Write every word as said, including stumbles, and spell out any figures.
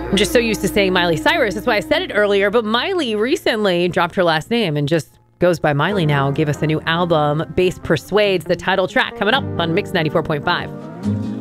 I'm just so used to saying Miley Cyrus. That's why I said it earlier. But Miley recently dropped her last name and just goes by Miley now. Gave us a new album, Bass Persuades, the title track, coming up on Mix ninety-four point five.